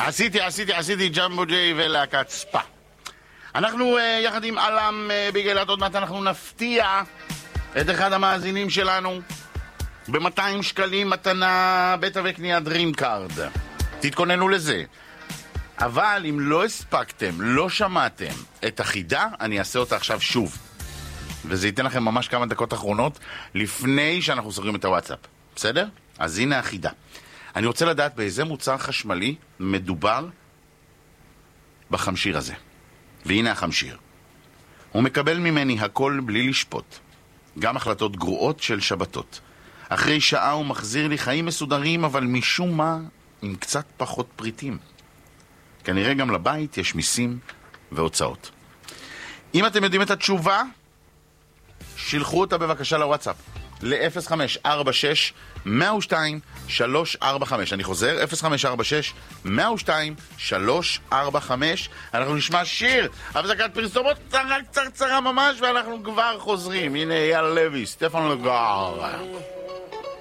עשיתי ג'מבו ג'יי ולהקת ספה. אנחנו יחד עם אלם בגלת, עוד מעט אנחנו נפתיע את אחד המאזינים שלנו ב-200 שקלים מתנה בטא וקנייה דרים קארד. תתכוננו לזה. אבל אם לא הספקתם, לא שמעתם את החידה, אני אעשה אותה עכשיו שוב. וזה ייתן לכם ממש כמה דקות אחרונות לפני שאנחנו סוגרים את הוואטסאפ. בסדר? אז הנה החידה. אני רוצה לדעת באיזה מוצר חשמלי מדובר בחמשיר הזה. והנה החמשיר. הוא מקבל ממני הכל בלי לשפוט. גם החלטות גרועות של שבתות. אחרי שעה הוא מחזיר לי חיים מסודרים, אבל משום מה עם קצת פחות פריטים. כנראה גם לבית יש מיסים והוצאות. אם אתם יודעים את התשובה, שילחו אותה בבקשה לוואטסאפ. ל-0546-102-345. אני חוזר, 0546-102-345. אנחנו נשמע שיר, הפסקת פרסומות קצרה ממש, ואנחנו כבר חוזרים. הנה אייל לוי, סטפן לגר.